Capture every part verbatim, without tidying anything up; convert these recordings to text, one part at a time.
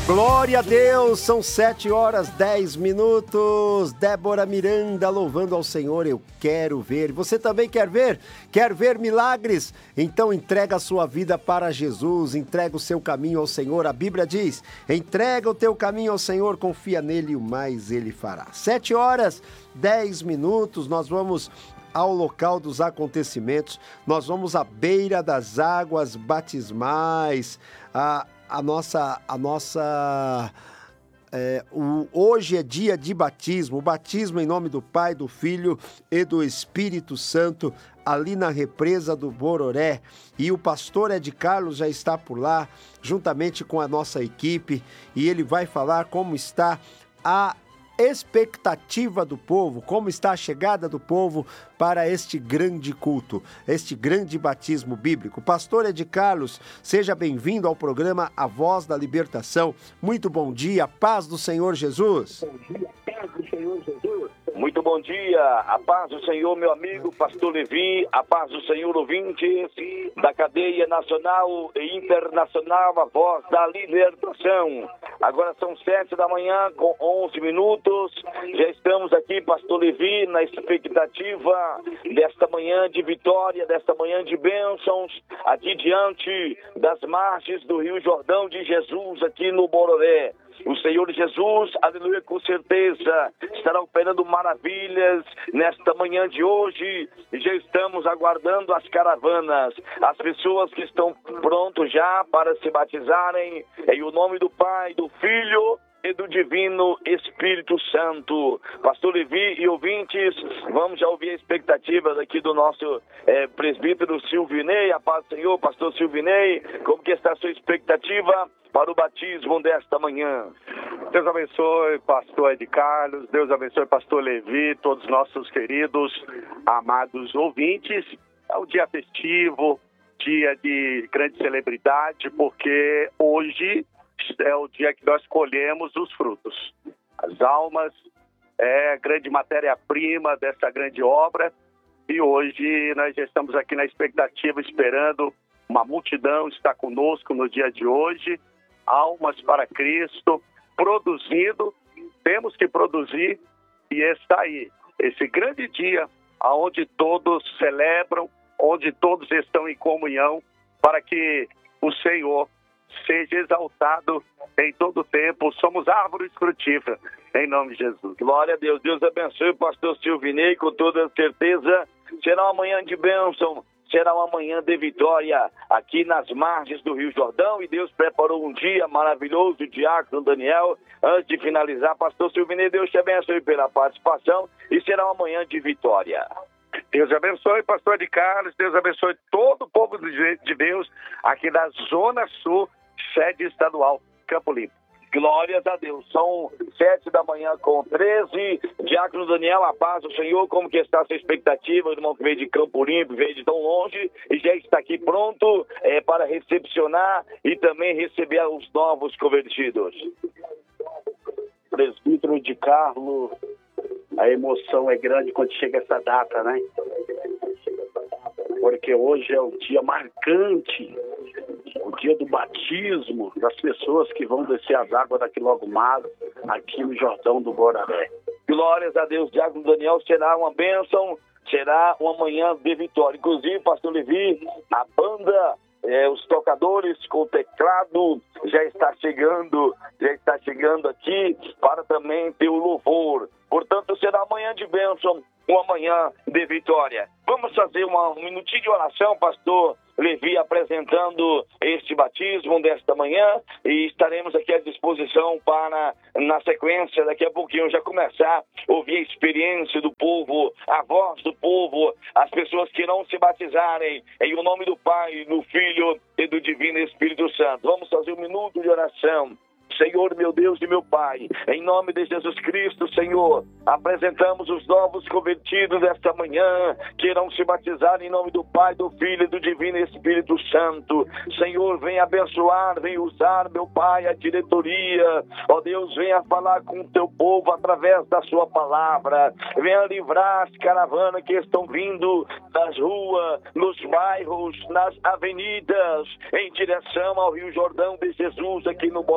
Glória a Deus, são sete horas, dez minutos. Débora Miranda louvando ao Senhor, eu quero ver. Você também quer ver? Quer ver milagres? Então entrega a sua vida para Jesus, entrega o seu caminho ao Senhor. A Bíblia diz, entrega o teu caminho ao Senhor, confia nele e o mais ele fará. Sete horas, dez minutos, nós vamos ao local dos acontecimentos, nós vamos à beira das águas batismais, a A nossa, a nossa é, o, hoje é dia de batismo, o batismo em nome do Pai, do Filho e do Espírito Santo, ali na represa do Bororé. E o pastor Ed Carlos já está por lá, juntamente com a nossa equipe, e ele vai falar como está a expectativa do povo, como está a chegada do povo para este grande culto, este grande batismo bíblico. Pastor Ed Carlos, seja bem-vindo ao programa A Voz da Libertação. Muito bom dia, paz do Senhor Jesus. Bom dia, paz do Senhor Jesus. Muito bom dia, a paz do Senhor, meu amigo pastor Levi, a paz do Senhor, ouvintes da cadeia nacional e internacional, a Voz da Libertação. Agora são sete da manhã com onze minutos, já estamos aqui, pastor Levi, na expectativa desta manhã de vitória, desta manhã de bênçãos, aqui diante das margens do Rio Jordão de Jesus, aqui no Bororé. O Senhor Jesus, aleluia, com certeza estará operando maravilhas nesta manhã de hoje. E já estamos aguardando as caravanas, as pessoas que estão prontos já para se batizarem em o nome do Pai, do Filho e do Divino Espírito Santo. Pastor Levi e ouvintes, vamos já ouvir a expectativa daqui do nosso é, presbítero Silvinei. A paz do Senhor, pastor Silvinei, como que está a sua expectativa para o batismo desta manhã? Deus abençoe, pastor Ed Carlos, Deus abençoe, pastor Levi, todos os nossos queridos, amados ouvintes. É um dia festivo, dia de grande celebridade, porque hoje é o dia que nós colhemos os frutos. As almas é a grande matéria-prima dessa grande obra, e hoje nós já estamos aqui na expectativa, esperando uma multidão estar conosco no dia de hoje, almas para Cristo, produzindo, temos que produzir, e está aí, esse grande dia, onde todos celebram, onde todos estão em comunhão, para que o Senhor seja exaltado em todo o tempo. Somos árvores frutíferas, em nome de Jesus. Glória a Deus. Deus abençoe o pastor Silvinei, com toda certeza será uma manhã de bênção, será uma manhã de vitória aqui nas margens do Rio Jordão, e Deus preparou um dia maravilhoso. O diácono Daniel, antes de finalizar, pastor Silvinei, Deus te abençoe pela participação, e será uma manhã de vitória. Deus abençoe, pastor de Carlos, Deus abençoe todo o povo de Deus aqui da Zona Sul, sede estadual, Campo Limpo. Glórias a Deus. São sete da manhã com treze. Diácono Daniel, a paz do Senhor, como que está a sua expectativa? O irmão que veio de Campo Limpo, veio de tão longe e já está aqui pronto é, para recepcionar e também receber os novos convertidos. Presbítero de Carlos, a emoção é grande quando chega essa data, né? Porque hoje é o dia marcante, o dia do batismo das pessoas que vão descer as águas daqui logo mais, aqui no Jordão do Bororé. Glórias a Deus, diácono Daniel, será uma bênção, será uma manhã de vitória. Inclusive, pastor Levi, a banda, é, os tocadores com o teclado já está chegando, já está chegando aqui para também ter o louvor. Portanto, será amanhã de bênção, uma manhã de vitória. Vamos fazer uma, um minutinho de oração, pastor Levi, apresentando este batismo desta manhã, e estaremos aqui à disposição para, na sequência, daqui a pouquinho, já começar a ouvir a experiência do povo, a voz do povo, as pessoas que irão se batizarem em o nome do Pai, do Filho e do Divino Espírito Santo. Vamos fazer um minuto de oração. Senhor, meu Deus e meu Pai, em nome de Jesus Cristo, Senhor, apresentamos os novos convertidos desta manhã, que irão se batizar em nome do Pai, do Filho e do Divino Espírito Santo. Senhor, venha abençoar, venha usar, meu Pai, a diretoria. Ó Deus, venha falar com o teu povo através da sua palavra. Venha livrar as caravanas que estão vindo das ruas, nos bairros, nas avenidas, em direção ao Rio Jordão de Jesus, aqui no Bororé.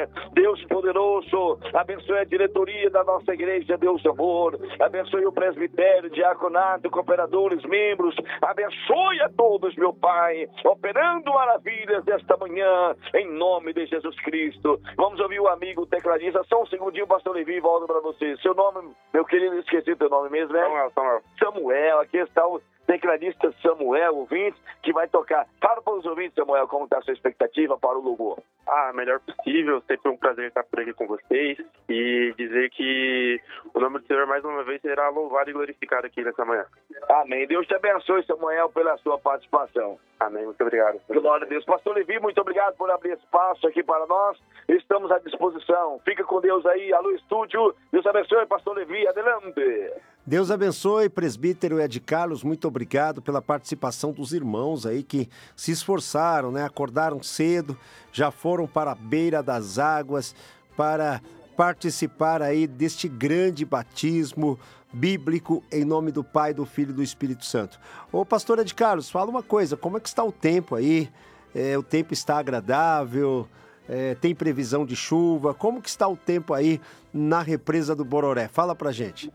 fé. Deus poderoso, abençoe a diretoria da nossa igreja, Deus de amor. Abençoe o presbitério, diaconato, cooperadores, membros. Abençoe a todos, meu Pai, operando maravilhas desta manhã, em nome de Jesus Cristo. Vamos ouvir o amigo tecladista. Só um segundinho, pastor Levi, volto para você. Seu nome, meu querido, esqueci teu nome mesmo, né? Samuel, Samuel. Samuel, aqui está o tecladista Samuel, ouvinte, que vai tocar. Fala para os ouvintes, Samuel, como está a sua expectativa para o louvor? Ah, melhor possível. Sempre um prazer estar por aqui com vocês e dizer que o nome do Senhor mais uma vez será louvado e glorificado aqui nessa manhã. Amém. Deus te abençoe, Samuel, pela sua participação. Amém. Muito obrigado. Glória a Deus. Pastor Levi, muito obrigado por abrir espaço aqui para nós. Estamos à disposição. Fica com Deus aí. Alô, estúdio. Deus abençoe, pastor Levi. Adelante. Deus abençoe, presbítero Ed Carlos, muito obrigado pela participação dos irmãos aí que se esforçaram, né? Acordaram cedo, já foram para a beira das águas para participar aí deste grande batismo bíblico em nome do Pai, do Filho e do Espírito Santo. Ô, pastor Ed Carlos, fala uma coisa, como é que está o tempo aí? É, o tempo está agradável? É, tem previsão de chuva? Como que está o tempo aí na represa do Bororé? Fala pra gente.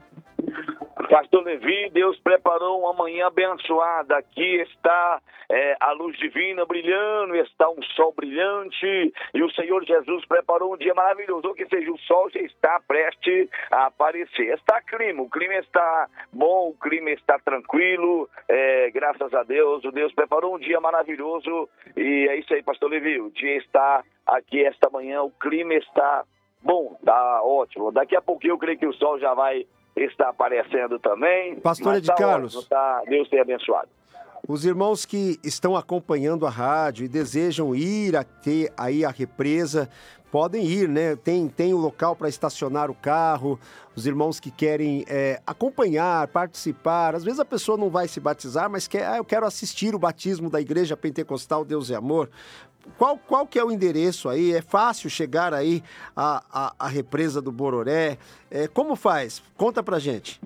Pastor Levi, Deus preparou uma manhã abençoada. Aqui está é, a luz divina brilhando, está um sol brilhante e o Senhor Jesus preparou um dia maravilhoso, ou que seja, o sol já está prestes a aparecer. Está clima, o clima está bom, o clima está tranquilo, é, graças a Deus. O Deus preparou um dia maravilhoso e é isso aí, pastor Levi. O dia está aqui esta manhã, o clima está bom, está ótimo. Daqui a pouquinho eu creio que o sol já vai está aparecendo também. Pastor Ed tá Carlos. Ótimo, tá? Deus tenha abençoado. Os irmãos que estão acompanhando a rádio e desejam ir até aí a represa, podem ir, né? Tem, tem o local para estacionar o carro. Os irmãos que querem é, acompanhar, participar. Às vezes a pessoa não vai se batizar, mas quer, ah, eu quero assistir o batismo da Igreja Pentecostal Deus é Amor. Qual, qual que é o endereço aí? É fácil chegar aí à, à, à represa do Bororé? É, como faz? Conta pra gente.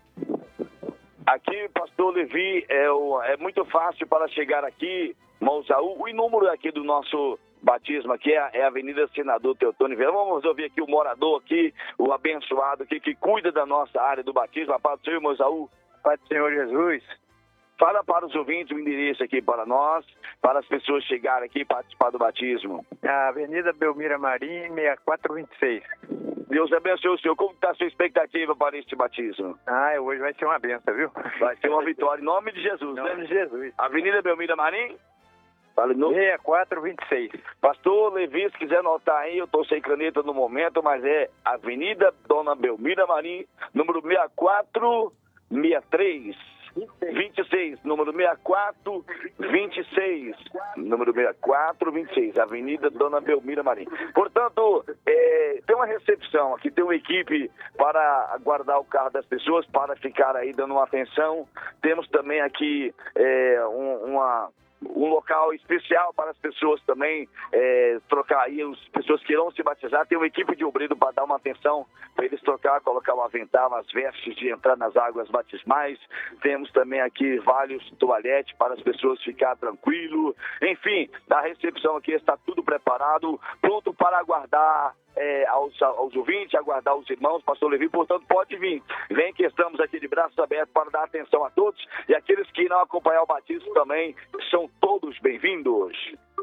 Aqui, pastor Levi, é, o, é muito fácil para chegar aqui, Monsaú. O número aqui do nosso batismo aqui é, é a Avenida Senador Teotônio Vieira. Vamos ouvir aqui o morador aqui, o abençoado aqui, que cuida da nossa área do batismo. A paz do Senhor, Monsaú. Pai do Senhor Jesus. Fala para os ouvintes o endereço aqui para nós, para as pessoas chegarem aqui e participar do batismo. A Avenida Belmira Marim, seis quatro dois seis. Deus abençoe o senhor. Como está a sua expectativa para este batismo? Ah, hoje vai ser uma benção, viu? Vai ser uma vitória. Em nome de Jesus, em nome né? de Jesus. Avenida Belmira Marim? Fala no... seis quatro dois seis. Pastor Levi, se quiser anotar aí, eu estou sem caneta no momento, mas é Avenida Dona Belmira Marim, número seis quatro seis três. vinte e seis, número seis quatro vinte e seis, número seis quatro vinte e seis, Avenida Dona Belmira Marim. Portanto, é, tem uma recepção aqui, tem uma equipe para guardar o carro das pessoas, para ficar aí dando uma atenção. Temos também aqui é, um, uma... um local especial para as pessoas também é, trocar aí, as pessoas que irão se batizar, tem uma equipe de obreiro para dar uma atenção, para eles trocar, colocar o avental, as vestes de entrar nas águas batismais. Temos também aqui vários toalhetes para as pessoas ficar tranquilo. Enfim, a recepção aqui está tudo preparado, pronto para aguardar É, aos, aos ouvintes, aguardar os irmãos, pastor Levi, portanto pode vir, vem que estamos aqui de braços abertos para dar atenção a todos, e aqueles que irão acompanhar o batismo também, são todos bem-vindos.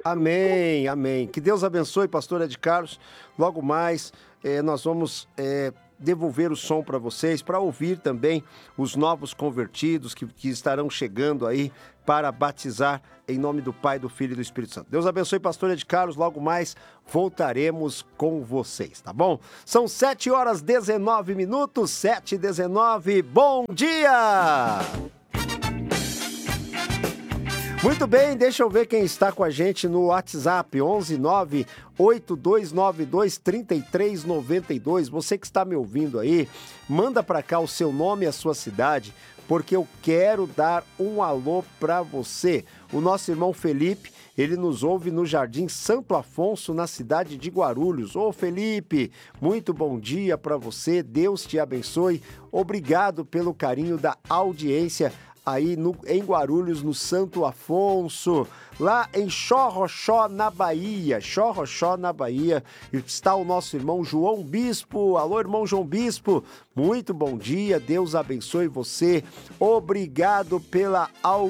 Amém, amém. Que Deus abençoe, pastor Ed Carlos. Logo mais, eh, nós vamos eh, devolver o som para vocês, para ouvir também os novos convertidos que, que estarão chegando aí para batizar em nome do Pai, do Filho e do Espírito Santo. Deus abençoe, pastor Ed Carlos. Logo mais voltaremos com vocês, tá bom? São sete horas e dezenove minutos, sete e dezenove. Bom dia! Muito bem, deixa eu ver quem está com a gente no WhatsApp, onze nove oito dois nove dois três três nove dois. Você que está me ouvindo aí, manda para cá o seu nome e a sua cidade, porque eu quero dar um alô para você. O nosso irmão Felipe, ele nos ouve no Jardim Santo Afonso, na cidade de Guarulhos. Ô Felipe, muito bom dia para você, Deus te abençoe. Obrigado pelo carinho da audiência aí no, em Guarulhos, no Santo Afonso, lá em Xorroxó, na Bahia, Xorroxó, na Bahia, está o nosso irmão João Bispo. Alô, irmão João Bispo, muito bom dia, Deus abençoe você, obrigado pela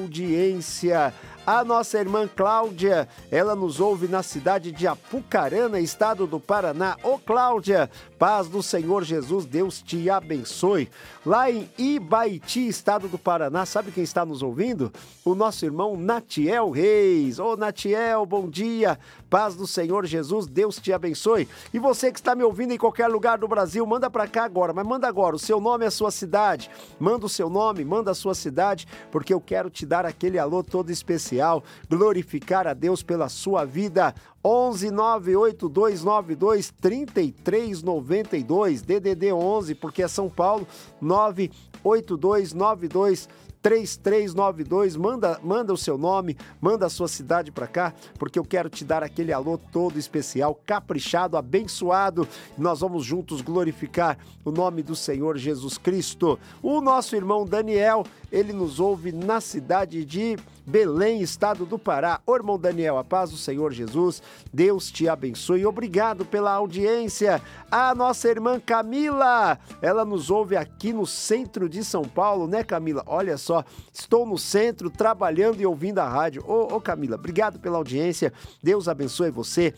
audiência. A nossa irmã Cláudia, ela nos ouve na cidade de Apucarana, estado do Paraná. Ô Cláudia, paz do Senhor Jesus, Deus te abençoe. Lá em Ibaiti, estado do Paraná, sabe quem está nos ouvindo? O nosso irmão Natiel Reis. Ô Natiel, bom dia, paz do Senhor Jesus, Deus te abençoe. E você que está me ouvindo em qualquer lugar do Brasil, manda para cá agora, mas manda agora o seu nome e a sua cidade. Manda o seu nome, manda a sua cidade, porque eu quero te dar aquele alô todo especial. Glorificar a Deus pela sua vida. onze nove oito dois nove dois três três nove dois, D D D onze, porque é São Paulo, nove oito dois nove dois três três nove dois, manda, manda o seu nome, manda a sua cidade para cá, porque eu quero te dar aquele alô todo especial, caprichado, abençoado. Nós vamos juntos glorificar o nome do Senhor Jesus Cristo. O nosso irmão Daniel, ele nos ouve na cidade de Belém, estado do Pará. Ô irmão Daniel, a paz do Senhor Jesus, Deus te abençoe, obrigado pela audiência. A nossa irmã Camila, ela nos ouve aqui no centro de São Paulo, né Camila? Olha só, estou no centro trabalhando e ouvindo a rádio. Ô, ô Camila, obrigado pela audiência, Deus abençoe você.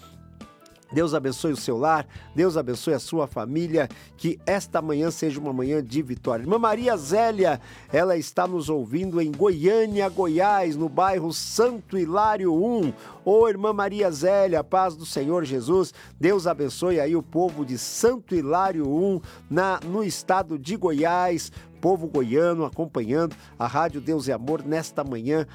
Deus abençoe o seu lar, Deus abençoe a sua família, que esta manhã seja uma manhã de vitória. Irmã Maria Zélia, ela está nos ouvindo em Goiânia, Goiás, no bairro Santo Hilário um. Ô, irmã Maria Zélia, paz do Senhor Jesus, Deus abençoe aí o povo de Santo Hilário um, na, no estado de Goiás, povo goiano acompanhando a Rádio Deus e Amor nesta manhã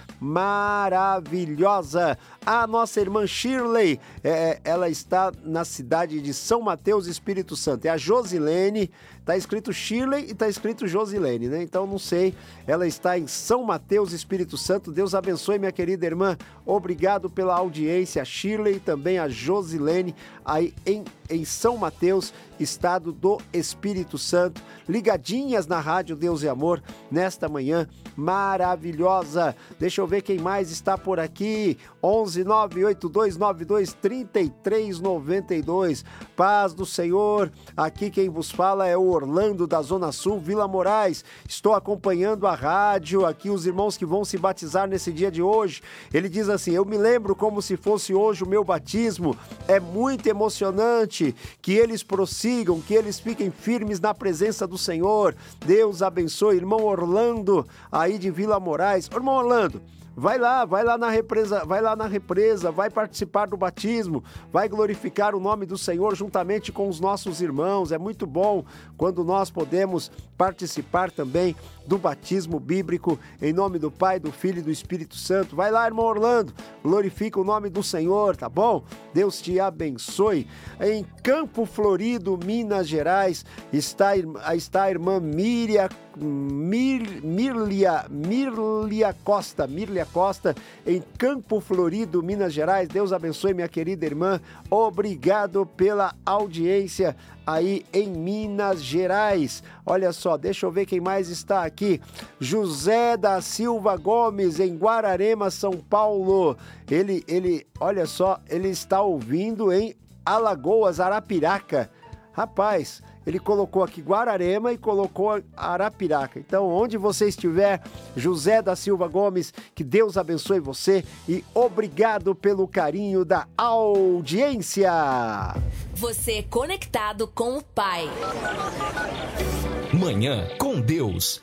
maravilhosa. A nossa irmã Shirley, é, ela está na cidade de São Mateus, Espírito Santo. É a Josilene, tá escrito Shirley e tá escrito Josilene, né? Então não sei, ela está em São Mateus, Espírito Santo. Deus abençoe, minha querida irmã. Obrigado pela audiência, a Shirley e também a Josilene, aí em, em São Mateus, estado do Espírito Santo, ligadinhas na Rádio Deus e Amor nesta manhã maravilhosa. Deixa eu ver quem mais está por aqui. onze nove oito dois nove dois três três nove dois. Paz do Senhor. Aqui quem vos fala é o Orlando da Zona Sul, Vila Moraes. Estou acompanhando a rádio, aqui os irmãos que vão se batizar nesse dia de hoje. Ele diz assim: eu me lembro como se fosse hoje o meu batismo. É muito emocionante que eles prossigam, que eles fiquem firmes na presença do Senhor. Deus abençoe, irmão Orlando, aí de Vila Moraes. Irmão Orlando, vai lá, vai lá na represa, vai lá na represa, vai participar do batismo, vai glorificar o nome do Senhor juntamente com os nossos irmãos. É muito bom quando nós podemos participar também do batismo bíblico, em nome do Pai, do Filho e do Espírito Santo. Vai lá, irmão Orlando, glorifica o nome do Senhor, tá bom? Deus te abençoe. Em Campo Florido, Minas Gerais, está, está a irmã Míria, Mir, Mirlia, Mirlia Costa, Mirlia Costa, em Campo Florido, Minas Gerais. Deus abençoe, minha querida irmã. Obrigado pela audiência aí em Minas Gerais. Olha só, deixa eu ver quem mais está aqui. José da Silva Gomes, em Guararema, São Paulo. Ele, ele, olha só, ele está ouvindo em Alagoas, Arapiraca. Rapaz, ele colocou aqui Guararema e colocou Arapiraca. Então, onde você estiver, José da Silva Gomes, que Deus abençoe você e obrigado pelo carinho da audiência. Você conectado com o Pai. Manhã com Deus.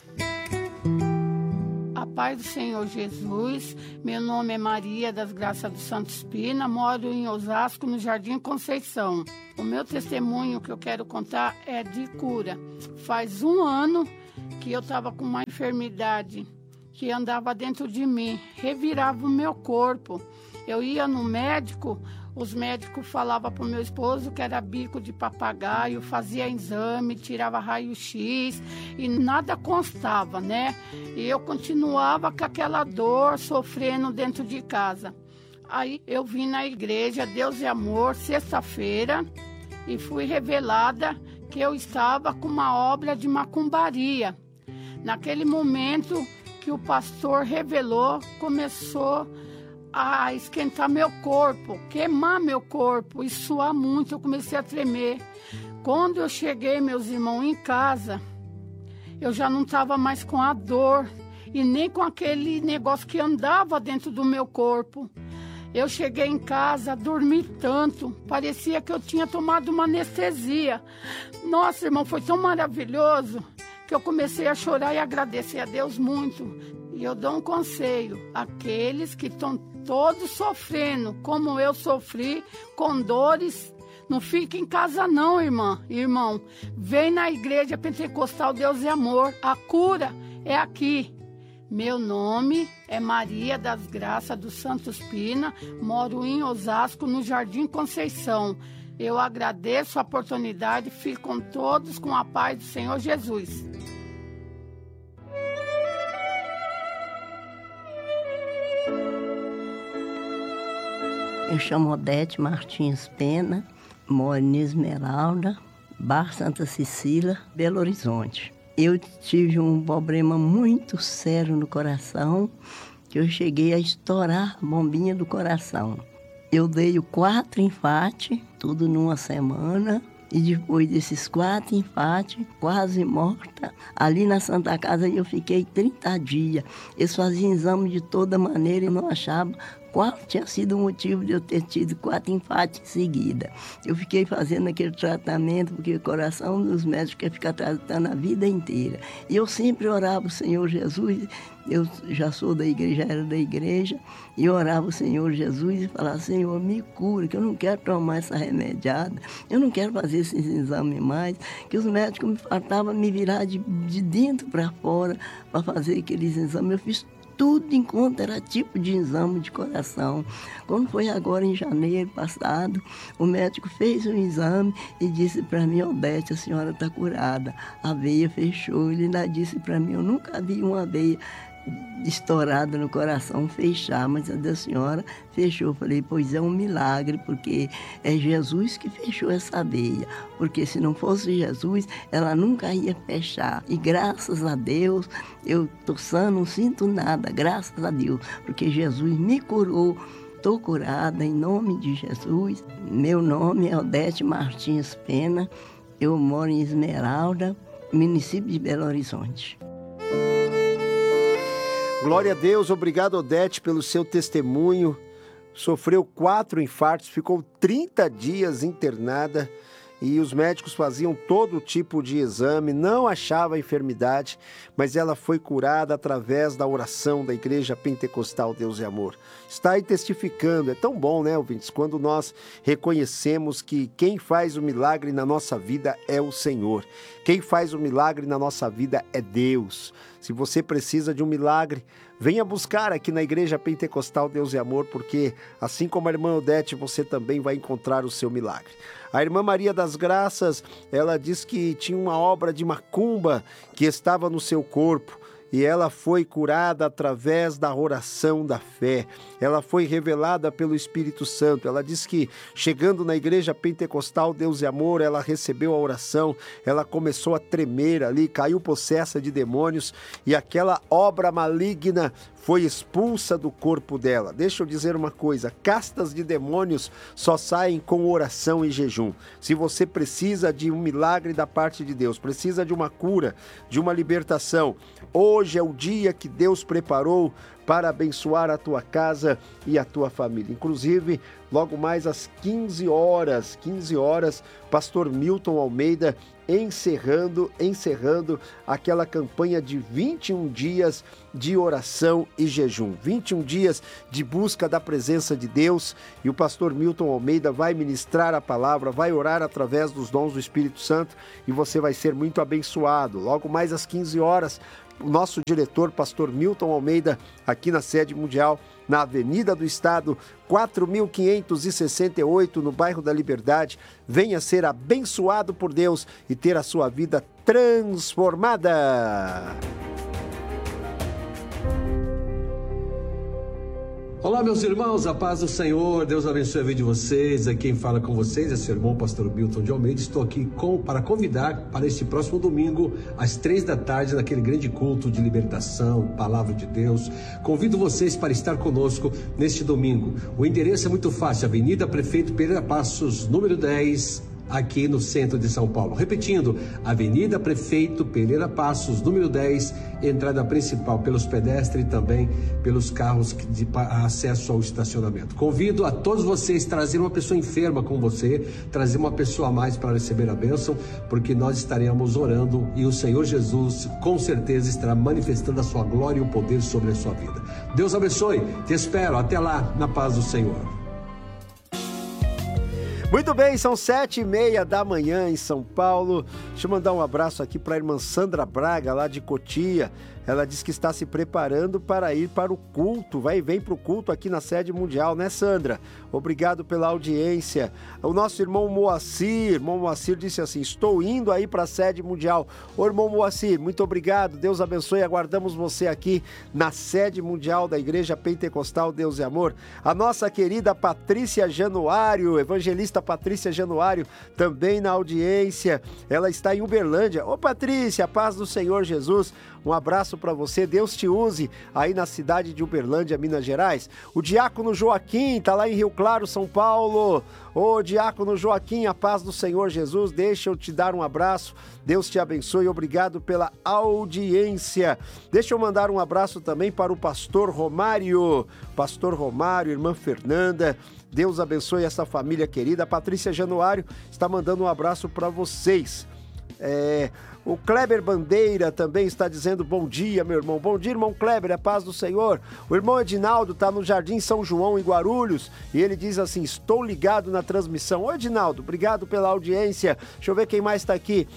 A paz do Senhor Jesus, meu nome é Maria das Graças do Santo Espina, moro em Osasco, no Jardim Conceição. O meu testemunho que eu quero contar é de cura. Faz um ano que eu estava com uma enfermidade que andava dentro de mim, revirava o meu corpo. Eu ia no médico, os médicos falavam para o meu esposo que era bico de papagaio, fazia exame, tirava raio-x e nada constava, né? E eu continuava com aquela dor, sofrendo dentro de casa. Aí eu vim na igreja Deus e Amor, sexta-feira, e fui revelada que eu estava com uma obra de macumbaria. Naquele momento que o pastor revelou começou a esquentar meu corpo, queimar meu corpo e suar muito. Eu comecei a tremer. Quando eu cheguei, meus irmãos, em casa, eu já não estava mais com a dor e nem com aquele negócio que andava dentro do meu corpo. Eu cheguei em casa, dormi tanto, parecia que eu tinha tomado uma anestesia. Nossa, irmão, foi tão maravilhoso que eu comecei a chorar e agradecer a Deus muito. E eu dou um conselho, aqueles que estão todos sofrendo, como eu sofri, com dores, não fique em casa não, irmã, irmão. Vem na igreja pentecostal Deus é Amor, a cura é aqui. Meu nome é Maria das Graças dos Santos Pina, moro em Osasco, no Jardim Conceição. Eu agradeço a oportunidade, ficam todos com a paz do Senhor Jesus. Eu chamo Odete Martins Pena, moro em Esmeralda, Bar Santa Cecília, Belo Horizonte. Eu tive um problema muito sério no coração, que eu cheguei a estourar a bombinha do coração. Eu dei quatro infartos, tudo numa semana, e depois desses quatro infartos, quase morta, ali na Santa Casa eu fiquei trinta dias. Eles faziam exame de toda maneira e não achavam qual tinha sido o motivo de eu ter tido quatro infartos em seguida. Eu fiquei fazendo aquele tratamento, porque o coração dos médicos quer ficar tratando a vida inteira. E eu sempre orava o Senhor Jesus, eu já sou da igreja, era da igreja, e eu orava o Senhor Jesus e falava, Senhor, me cura, que eu não quero tomar essa remediada, eu não quero fazer esses exames mais, que os médicos me faltavam me virar de, de dentro para fora para fazer aqueles exames. Eu fiz tudo enquanto era tipo de exame de coração. Quando foi agora em janeiro passado, o médico fez um exame e disse para mim, Odete, a senhora está curada. A veia fechou. Ele ainda disse para mim, eu nunca vi uma veia estourada no coração fechar, mas a da senhora fechou. Falei, pois é um milagre, porque é Jesus que fechou essa veia, porque se não fosse Jesus, ela nunca ia fechar. E graças a Deus, eu tô sã, não sinto nada, graças a Deus, porque Jesus me curou. Estou curada em nome de Jesus. Meu nome é Odete Martins Pena, eu moro em Esmeralda, município de Belo Horizonte. Glória a Deus, obrigado, Odete, pelo seu testemunho. Sofreu quatro infartos, ficou trinta dias internada e os médicos faziam todo tipo de exame, não achava a enfermidade, mas ela foi curada através da oração da Igreja Pentecostal Deus é Amor. Está aí testificando, é tão bom, né, ouvintes, quando nós reconhecemos que quem faz o milagre na nossa vida é o Senhor. Quem faz o milagre na nossa vida é Deus. Se você precisa de um milagre, venha buscar aqui na Igreja Pentecostal Deus é Amor, porque assim como a irmã Odete, você também vai encontrar o seu milagre. A irmã Maria das Graças, ela diz que tinha uma obra de macumba que estava no seu corpo. E ela foi curada através da oração da fé. Ela foi revelada pelo Espírito Santo. Ela diz que, chegando na Igreja Pentecostal Deus é Amor, ela recebeu a oração, ela começou a tremer ali, caiu possessa de demônios e aquela obra maligna foi expulsa do corpo dela. Deixa eu dizer uma coisa, castas de demônios só saem com oração e jejum. Se você precisa de um milagre da parte de Deus, precisa de uma cura, de uma libertação, hoje é o dia que Deus preparou para abençoar a tua casa e a tua família. Inclusive, logo mais às quinze horas, quinze horas, pastor Milton Almeida encerrando, encerrando aquela campanha de vinte e um dias de oração e jejum. vinte e um dias de busca da presença de Deus, e o pastor Milton Almeida vai ministrar a palavra, vai orar através dos dons do Espírito Santo e você vai ser muito abençoado. Logo mais às quinze horas, o nosso diretor, pastor Milton Almeida, aqui na sede mundial, na Avenida do Estado, quatro mil quinhentos e sessenta e oito, no bairro da Liberdade. Venha ser abençoado por Deus e ter a sua vida transformada. Olá, meus irmãos, a paz do Senhor, Deus abençoe a vida de vocês. Aqui quem fala com vocês é seu irmão, pastor Milton de Almeida. Estou aqui com, para convidar para este próximo domingo, às três da tarde, naquele grande culto de libertação, palavra de Deus. Convido vocês para estar conosco neste domingo. O endereço é muito fácil, Avenida Prefeito Pereira Passos, número dez, aqui no centro de São Paulo. Repetindo, Avenida Prefeito Pereira Passos, número dez, entrada principal pelos pedestres e também pelos carros de acesso ao estacionamento. Convido a todos vocês a trazer uma pessoa enferma com você, trazer uma pessoa a mais para receber a bênção, porque nós estaremos orando e o Senhor Jesus com certeza estará manifestando a sua glória e o poder sobre a sua vida. Deus abençoe, te espero, até lá, na paz do Senhor. Muito bem, são sete e meia da manhã em São Paulo. Deixa eu mandar um abraço aqui para a irmã Sandra Braga, lá de Cotia. Ela diz que está se preparando para ir para o culto. Vai e vem para o culto aqui na sede mundial, né, Sandra? Obrigado pela audiência. O nosso irmão Moacir, irmão Moacir disse assim, estou indo aí para a sede mundial. Ô, irmão Moacir, muito obrigado. Deus abençoe. Aguardamos você aqui na sede mundial da Igreja Pentecostal Deus e Amor. A nossa querida Patrícia Januário, evangelista Patrícia Januário, também na audiência. Ela está em Uberlândia. Ô, Patrícia, a paz do Senhor Jesus. Um abraço para você, Deus te use aí na cidade de Uberlândia, Minas Gerais. O diácono Joaquim tá lá em Rio Claro, São Paulo. Ô, diácono Joaquim, a paz do Senhor Jesus, deixa eu te dar um abraço. Deus te abençoe, obrigado pela audiência. Deixa eu mandar um abraço também para o pastor Romário. Pastor Romário, irmã Fernanda, Deus abençoe essa família querida. A Patrícia Januário está mandando um abraço para vocês. É... O Kleber Bandeira também está dizendo bom dia, meu irmão. Bom dia, irmão Kleber, a paz do Senhor. O irmão Edinaldo está no Jardim São João, em Guarulhos, e ele diz assim, estou ligado na transmissão. Ô, Edinaldo, obrigado pela audiência. Deixa eu ver quem mais está aqui.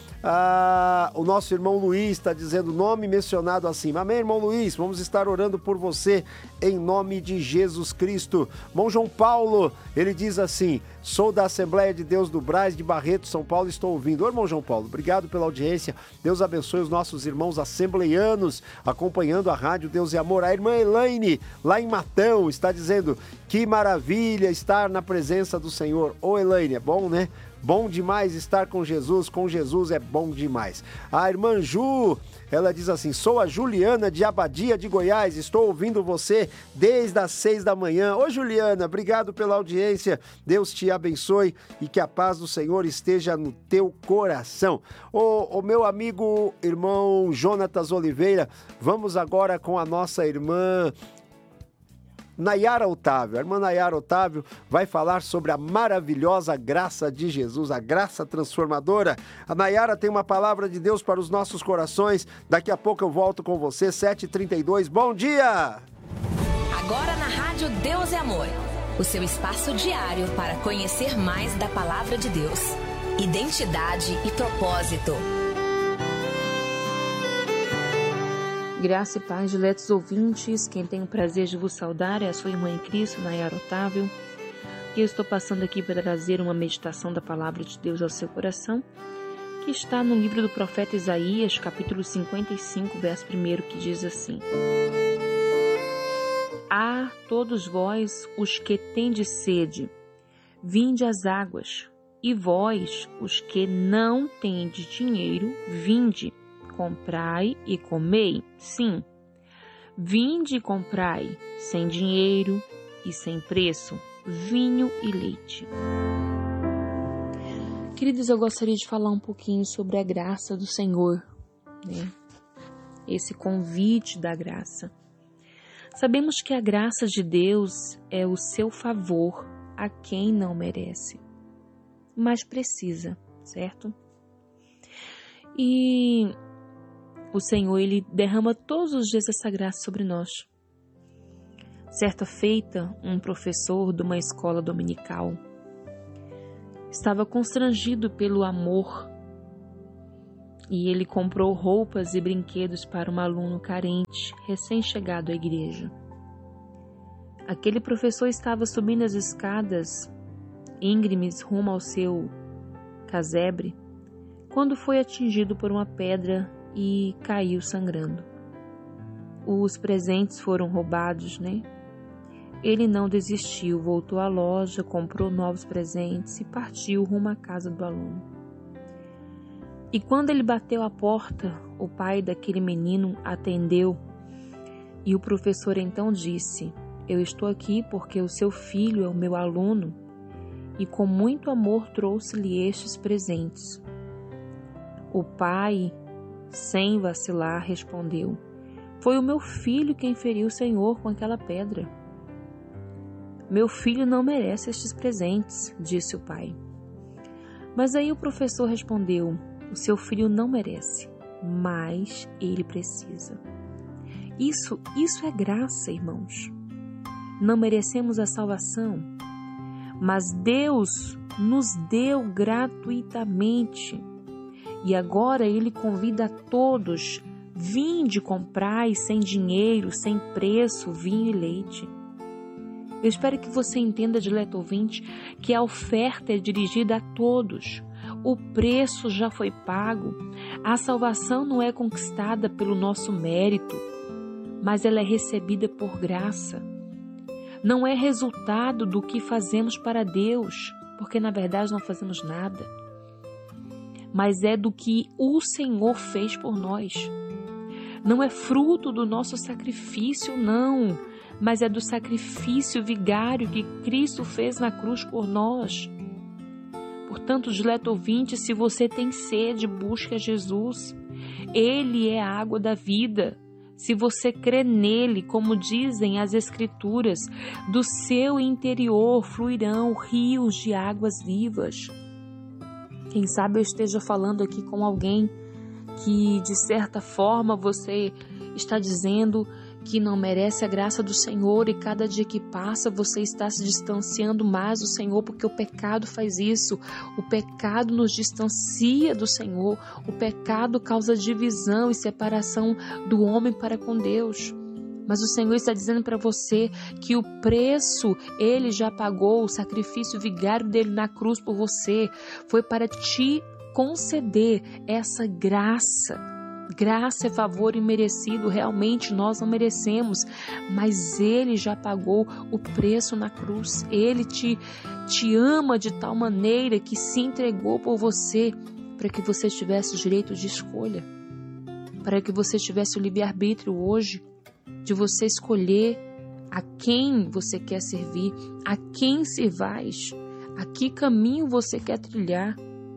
Ah, o nosso irmão Luiz está dizendo nome mencionado acima. Amém, irmão Luiz? Vamos estar orando por você em nome de Jesus Cristo. Bom, João Paulo, ele diz assim, sou da Assembleia de Deus do Brás, de Barreto, São Paulo, estou ouvindo. Ô, irmão João Paulo, obrigado pela audiência. Deus abençoe os nossos irmãos assembleianos acompanhando a rádio Deus e Amor. A irmã Elaine, lá em Matão, está dizendo que maravilha estar na presença do Senhor. Ô, Elaine, é bom, né? Bom demais estar com Jesus, com Jesus é bom demais. A irmã Ju, ela diz assim, sou a Juliana de Abadia de Goiás, estou ouvindo você desde as seis da manhã. Ô, Juliana, obrigado pela audiência, Deus te abençoe e que a paz do Senhor esteja no teu coração. Ô, ô meu amigo, irmão Jonatas Oliveira, vamos agora com a nossa irmã Nayara Otávio. A irmã Nayara Otávio vai falar sobre a maravilhosa graça de Jesus, a graça transformadora. A Nayara tem uma palavra de Deus para os nossos corações. Daqui a pouco eu volto com você, sete e trinta e dois. Bom dia! Agora na Rádio Deus e Amor, o seu espaço diário para conhecer mais da palavra de Deus. Identidade e propósito. Graça e paz, diletos ouvintes, quem tem o prazer de vos saudar é a sua irmã em Cristo, Nayara Otávio, e eu estou passando aqui para trazer uma meditação da Palavra de Deus ao seu coração, que está no livro do profeta Isaías, capítulo cinquenta e cinco, verso primeiro, que diz assim: Ah, todos vós, os que tendes sede, vinde às águas, e vós, os que não tendes dinheiro, vinde, comprai e comei, sim, vinde e comprai, sem dinheiro e sem preço, vinho e leite. Queridos, eu gostaria de falar um pouquinho sobre a graça do Senhor, né? Esse convite da graça. Sabemos que a graça de Deus é o seu favor a quem não merece, mas precisa, certo? E o Senhor, Ele derrama todos os dias essa graça sobre nós. Certa feita, um professor de uma escola dominical estava constrangido pelo amor e ele comprou roupas e brinquedos para um aluno carente, recém-chegado à igreja. Aquele professor estava subindo as escadas íngremes rumo ao seu casebre, quando foi atingido por uma pedra e caiu sangrando. Os presentes foram roubados, né? ele não desistiu, voltou à loja, comprou novos presentes e partiu rumo à casa do aluno. E quando ele bateu à porta, o pai daquele menino atendeu e o professor então disse: eu estou aqui porque o seu filho é o meu aluno e com muito amor trouxe-lhe estes presentes. O pai, sem vacilar, respondeu: foi o meu filho quem feriu o Senhor com aquela pedra. Meu filho não merece estes presentes, disse o pai. Mas aí o professor respondeu: o seu filho não merece, mas ele precisa. Isso, isso é graça, irmãos. Não merecemos a salvação, mas Deus nos deu gratuitamente. E agora Ele convida a todos: vinde comprai sem dinheiro, sem preço, vinho e leite. Eu espero que você entenda, dileto ouvinte, que a oferta é dirigida a todos. O preço já foi pago. A salvação não é conquistada pelo nosso mérito, mas ela é recebida por graça. Não é resultado do que fazemos para Deus, porque na verdade não fazemos nada, mas é do que o Senhor fez por nós. Não é fruto do nosso sacrifício, não, mas é do sacrifício vigário que Cristo fez na cruz por nós. Portanto, dileto ouvinte, se você tem sede, busque a Jesus. Ele é a água da vida. Se você crê nele, como dizem as Escrituras, do seu interior fluirão rios de águas vivas. Quem sabe eu esteja falando aqui com alguém que, de certa forma, você está dizendo que não merece a graça do Senhor, e cada dia que passa você está se distanciando mais do Senhor, porque o pecado faz isso. O pecado nos distancia do Senhor. O pecado causa divisão e separação do homem para com Deus. Mas o Senhor está dizendo para você que o preço Ele já pagou, o sacrifício vigário dele na cruz por você foi para te conceder essa graça. Graça é favor imerecido, realmente nós não merecemos, mas Ele já pagou o preço na cruz. Ele te, te ama de tal maneira que se entregou por você para que você tivesse o direito de escolha, para que você tivesse o livre-arbítrio hoje, de você escolher a quem você quer servir, a quem servais, a que caminho você quer trilhar.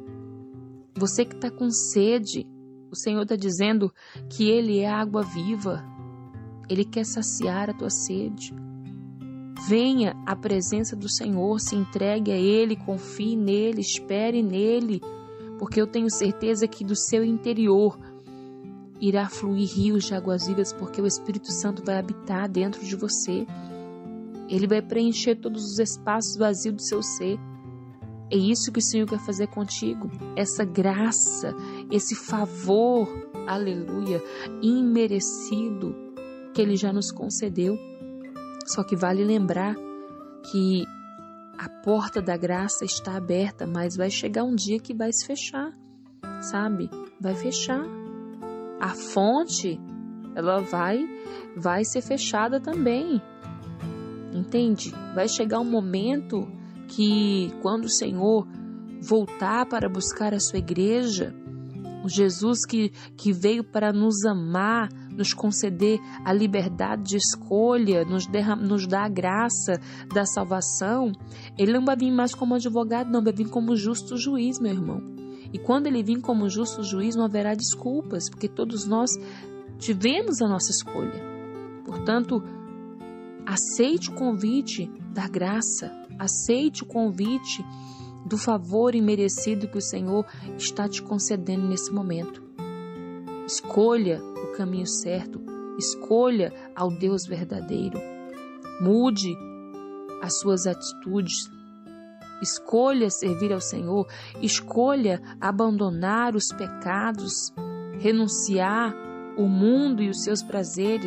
Você que está com sede, o Senhor está dizendo que Ele é água viva. Ele quer saciar a tua sede. Venha à presença do Senhor, se entregue a Ele, confie nele, espere nele, porque eu tenho certeza que do seu interior irá fluir rios de águas vivas, porque o Espírito Santo vai habitar dentro de você. Ele vai preencher todos os espaços vazios do seu ser. É isso que o Senhor quer fazer contigo. Essa graça, esse favor, aleluia, imerecido que Ele já nos concedeu. Só que vale lembrar que a porta da graça está aberta, mas vai chegar um dia que vai se fechar, sabe? Vai fechar. A fonte, ela vai, vai ser fechada também. Entende? Vai chegar um momento que quando o Senhor voltar para buscar a sua igreja, o Jesus que, que veio para nos amar, nos conceder a liberdade de escolha, nos, derram, nos dar a graça da salvação, Ele não vai vir mais como advogado, não, vai vir como justo juiz, meu irmão. E quando Ele vir como justo juiz, não haverá desculpas, porque todos nós tivemos a nossa escolha. Portanto, aceite o convite da graça, aceite o convite do favor imerecido que o Senhor está te concedendo nesse momento. Escolha o caminho certo, escolha ao Deus verdadeiro. Mude as suas atitudes, escolha servir ao Senhor, escolha abandonar os pecados, renunciar o mundo e os seus prazeres,